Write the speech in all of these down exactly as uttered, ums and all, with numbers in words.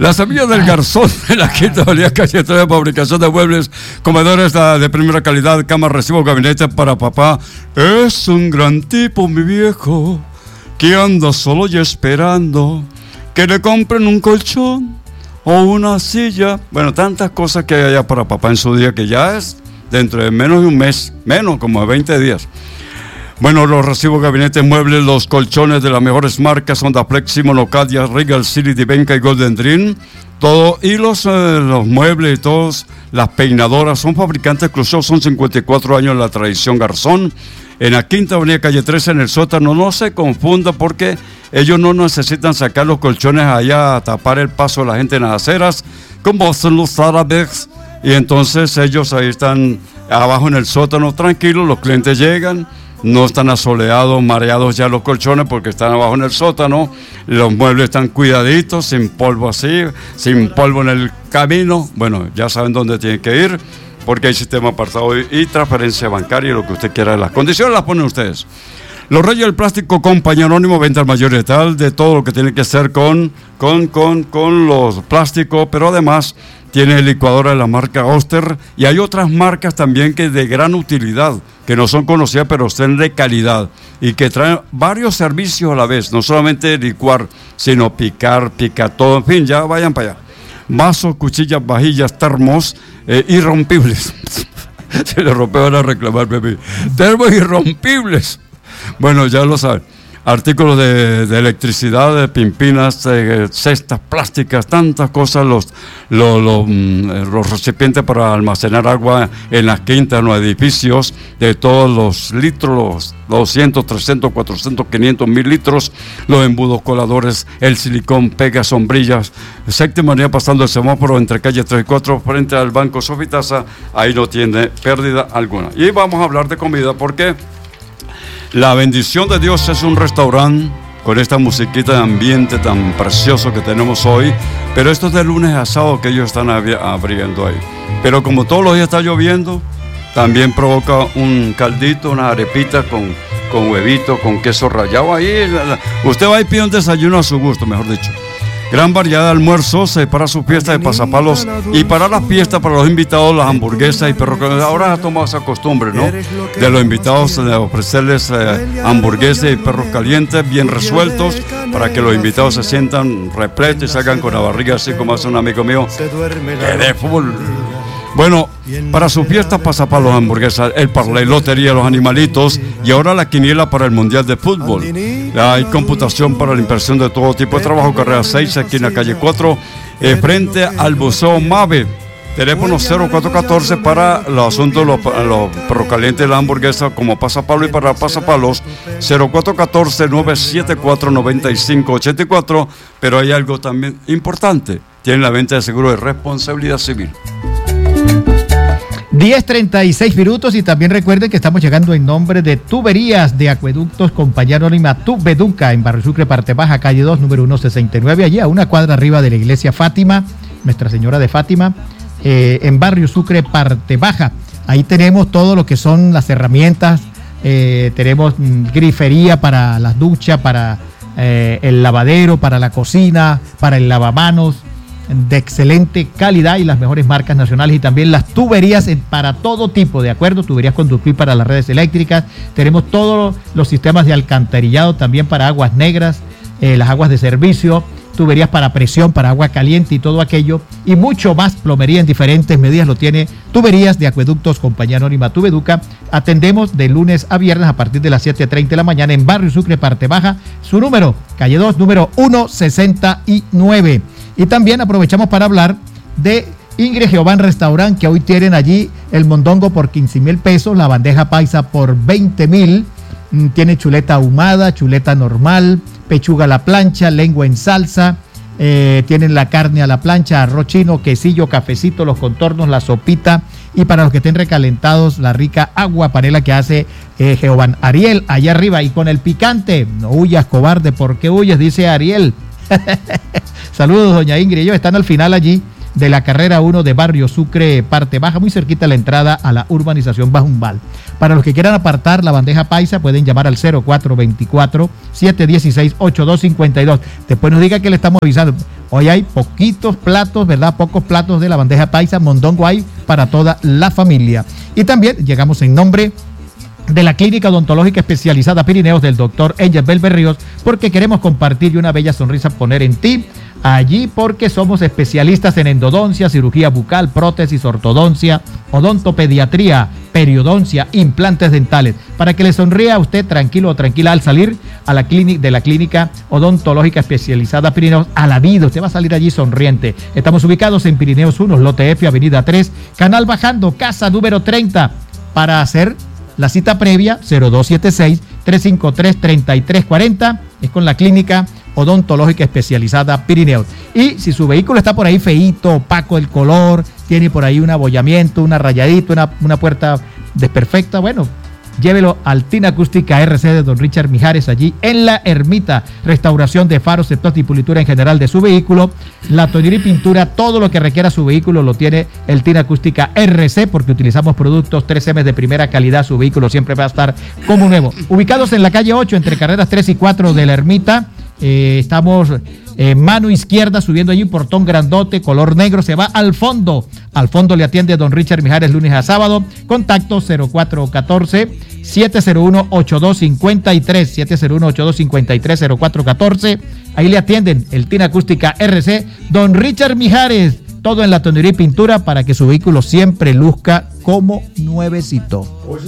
La semilla del garzón en la Quinta Avenida, calle tres, fabricación de muebles, comedores de primera calidad, cama, recibo, gabinete para papá. Es un gran tipo, mi viejo, que anda solo y esperando que le compren un colchón o una silla. Bueno, tantas cosas que hay allá para papá en su día, que ya es dentro de menos de un mes, menos como de veinte días. Bueno, los recibo gabinetes, muebles, los colchones de las mejores marcas, Ondaplex, Monocadia, Regal City, Divenca y Golden Dream, todo, y los, eh, los muebles y todos, las peinadoras, son fabricantes exclusivos, son cincuenta y cuatro años la tradición Garzón, en la Quinta Avenida, calle trece, en el sótano. No se confunda, porque ellos no necesitan sacar los colchones allá a tapar el paso de la gente en las aceras, como hacen los árabes, y entonces ellos ahí están abajo en el sótano tranquilos, los clientes llegan, no están asoleados, mareados ya los colchones porque están abajo en el sótano, los muebles están cuidaditos, sin polvo así, sin polvo en el camino. Bueno, ya saben dónde tienen que ir, porque hay sistema apartado y, y transferencia bancaria y lo que usted quiera. Las condiciones las ponen ustedes. Los Reyes del Plástico, compañía anónimo, venta al mayor y tal, de todo lo que tiene que hacer con, con, con, con los plásticos, pero además tiene licuadora de la marca Oster, y hay otras marcas también que de gran utilidad, que no son conocidas, pero son de calidad y que traen varios servicios a la vez, no solamente licuar, sino picar, picar todo, en fin, ya vayan para allá. Vasos, cuchillas, vajillas, termos, eh, irrompibles. Se le rompe, van a reclamar, bebé. Termos irrompibles. Bueno, ya lo saben. Artículos de, de electricidad, de pimpinas, de cestas plásticas, tantas cosas, los, los, los, los recipientes para almacenar agua en las quintas, en los edificios, de todos los litros, los doscientos, trescientos, cuatrocientos, quinientos, mil litros, los embudos coladores, el silicón, pega, sombrillas. Séptima Avenida, pasando el semáforo entre calle tres y cuatro, frente al Banco Sofitasa, ahí no tiene pérdida alguna. Y vamos a hablar de comida, porque La Bendición de Dios es un restaurante con esta musiquita de ambiente tan precioso que tenemos hoy, pero esto es de lunes a sábado que ellos están abriendo ahí. Pero como todos los días está lloviendo, también provoca un caldito, una arepita con, con huevito, con queso rallado. Ahí usted va y pide un desayuno a su gusto, mejor dicho. Gran variedad de almuerzos eh, para sus fiestas de pasapalos, y para las fiestas, para los invitados, las hamburguesas y perros. Ahora ha tomado esa costumbre, ¿no?, de los invitados de ofrecerles eh, hamburguesas y perros calientes bien resueltos, para que los invitados se sientan repletos y salgan con la barriga así como hace un amigo mío que de fútbol. Bueno, para sus fiestas, pasapalos, hamburguesas, el parlay, lotería, los animalitos, y ahora la quiniela para el Mundial de Fútbol. Hay computación para la inversión de todo tipo de trabajo. Carrera seis, aquí en la calle cuatro, eh, frente al Museo Mave. Teléfono cero cuatro uno cuatro para los asuntos, los, los perros calientes de la hamburguesa como pasapalo, y para pasapalos cero cuatro uno cuatro, nueve siete cuatro, nueve cinco ocho cuatro. Pero hay algo también importante: tienen la venta de seguro de responsabilidad civil. diez treinta y seis minutos, y también recuerden que estamos llegando en nombre de Tuberías de Acueductos, compañía anónima Tubeduca, en Barrio Sucre, parte baja, calle dos, número ciento sesenta y nueve, allí a una cuadra arriba de la iglesia Fátima, Nuestra Señora de Fátima, eh, en Barrio Sucre, parte baja. Ahí tenemos todo lo que son las herramientas, eh, tenemos mm, grifería para las duchas, para eh, el lavadero, para la cocina, para el lavamanos, de excelente calidad y las mejores marcas nacionales, y también las tuberías para todo tipo, ¿de acuerdo? Tuberías con ductil para las redes eléctricas. Tenemos todos los sistemas de alcantarillado también para aguas negras, eh, las aguas de servicio, tuberías para presión, para agua caliente y todo aquello, y mucho más. Plomería en diferentes medidas lo tiene Tuberías de Acueductos, compañía anónima Tubeduca. Atendemos de lunes a viernes a partir de las siete treinta de la mañana en Barrio Sucre, parte baja. Su número, calle dos, número ciento sesenta y nueve. Y también aprovechamos para hablar de Ingrid Jehová Restaurant, que hoy tienen allí el mondongo por quince mil pesos, la bandeja paisa por veinte mil, tiene chuleta ahumada, chuleta normal, pechuga a la plancha, lengua en salsa, eh, tienen la carne a la plancha, arroz chino, quesillo, cafecito, los contornos, la sopita, y para los que estén recalentados, la rica agua panela que hace eh, Jehová Ariel allá arriba, y con el picante. No huyas, cobarde, ¿por qué huyes?, dice Ariel. Saludos, doña Ingrid. Ellos están al final allí de la carrera uno de Barrio Sucre, parte baja, muy cerquita a la entrada a la urbanización Bajumbal. Para los que quieran apartar la bandeja paisa, pueden llamar al cero cuatro dos cuatro, siete uno seis, ocho dos cinco dos. Después nos diga que le estamos avisando. Hoy hay poquitos platos, ¿verdad? Pocos platos de la bandeja paisa, mondongo hay para toda la familia. Y también llegamos en nombre de la Clínica Odontológica Especializada Pirineos del doctor Angel Berríos, porque queremos compartir y una bella sonrisa poner en ti. Allí porque somos especialistas en endodoncia, cirugía bucal, prótesis, ortodoncia, odontopediatría, periodoncia, implantes dentales. Para que le sonría a usted tranquilo o tranquila al salir a la clínica de la Clínica Odontológica Especializada Pirineos, a la vida, usted va a salir allí sonriente. Estamos ubicados en Pirineos uno, Lote F, Avenida tres, Canal Bajando, casa número treinta. Para hacer la cita previa, cero dos siete seis, tres cinco tres, tres tres cuatro cero, es con la Clínica Odontológica Especializada Pirineos. Y si su vehículo está por ahí feíto, opaco el color, tiene por ahí un abollamiento, una rayadita, una, una puerta desperfecta, bueno, llévelo al Tina Acústica R C de don Richard Mijares, allí en La Ermita. Restauración de faros, septos y pulitura en general de su vehículo, la tonera y pintura, todo lo que requiera su vehículo lo tiene el Tina Acústica R C, porque utilizamos productos tres eme de primera calidad. Su vehículo siempre va a estar como nuevo. Ubicados en la calle ocho, entre carreras tres y cuatro de La Ermita. Eh, estamos eh, mano izquierda, subiendo allí un portón grandote, color negro, se va al fondo. Al fondo le atiende don Richard Mijares lunes a sábado. Contacto cero cuatro uno cuatro, siete cero uno, ocho dos cinco tres, siete cero uno, ocho dos cinco tres, cero cuatro uno cuatro. Ahí le atienden el Tina Acústica R C, don Richard Mijares. Todo en la tonería y pintura para que su vehículo siempre luzca como nuevecito.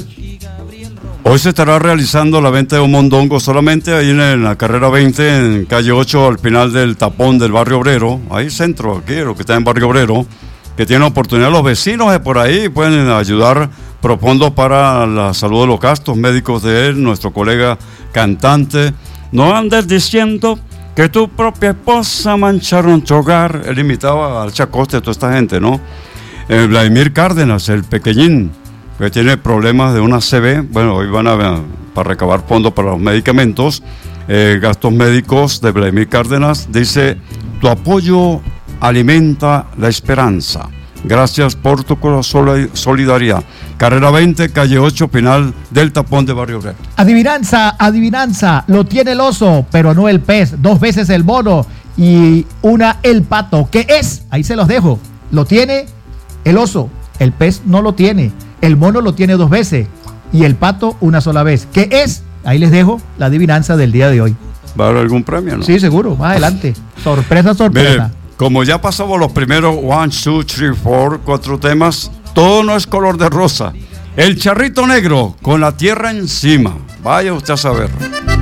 Hoy se estará realizando la venta de un mondongo solamente ahí en la carrera veinte, en calle ocho, al final del tapón del barrio obrero, ahí centro, aquí, lo que está en barrio obrero, que tiene oportunidad los vecinos de por ahí, pueden ayudar, propondo para la salud de los gastos médicos de él, nuestro colega cantante. No andes diciendo que tu propia esposa mancharon tu hogar. Él imitaba al Chacoste, toda esta gente, ¿no? Eh, Vladimir Cárdenas, el pequeñín, que tiene problemas de una C B, bueno, hoy van a para recabar fondos para los medicamentos, eh, gastos médicos de Vladimir Cárdenas. Dice: tu apoyo alimenta la esperanza. Gracias por tu solidaridad. Carrera veinte, calle ocho, final del tapón de barrio obrero. Adivinanza, adivinanza, lo tiene el oso, pero no el pez. Dos veces el mono y una el pato. ¿Qué es? Ahí se los dejo. Lo tiene el oso, el pez no lo tiene. El mono lo tiene dos veces y el pato una sola vez. ¿Qué es? Ahí les dejo la adivinanza del día de hoy. ¿Va a haber algún premio, no? Sí, seguro, más adelante. Sorpresa, sorpresa. Mire, como ya pasamos los primeros one, two, three, four, cuatro temas, todo no es color de rosa. El charrito negro con la tierra encima. Vaya usted a saber.